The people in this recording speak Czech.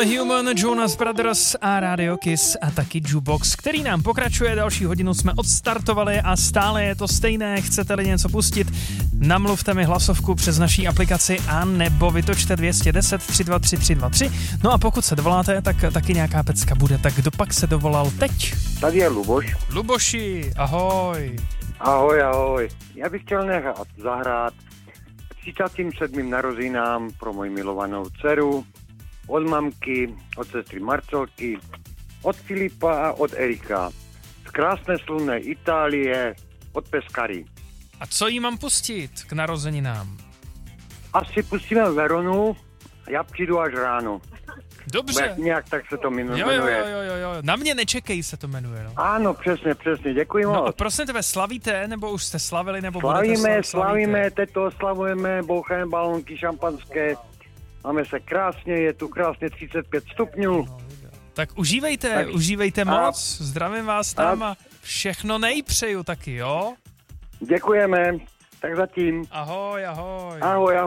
Human, Jonas Brothers a Radio Kiss a taky Jukebox, který nám pokračuje. Další hodinu jsme odstartovali a stále je to stejné. Chcete-li něco pustit, namluvte mi hlasovku přes naší aplikaci a nebo vytočte 210 323 323. No a pokud se dovoláte, tak taky nějaká pecka bude. Tak kdo pak se dovolal teď? Tady je Luboš. Luboši, ahoj. Ahoj, ahoj. Já bych chtěl nechat zahrát 37. narozinám pro moji milovanou dceru, od mamky, od sestry Marcelky, od Filipa a od Erika. Z krásné slunné Itálie, od Pescary. A co jí mám pustit k narozeninám? Asi pustíme Veronu, já přijdu až ráno. Dobře. Nějak tak se to jmenuje. Jo. Na mě nečekej se to jmenuje. No. Ano, přesně, děkuji moc. No a prosím tebe, slavíte, nebo už jste slavili, nebo Slavíme, teď to oslavujeme, boucháme balonky šampanské, máme se krásně, je tu krásně 35 stupňů. No, tak užívejte moc, zdravím vás tam a všechno nejpřeju taky, jo? Děkujeme, tak zatím. Ahoj. Ahoj.